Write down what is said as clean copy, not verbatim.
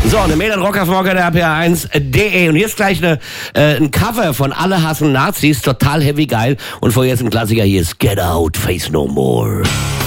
So, eine Mail an Rockerfrocker der RPR1.de. Und jetzt gleich ein Cover von Alle hassen Nazis, total heavy geil. Und vorher jetzt ein Klassiker, hier ist Get Out, Face No More.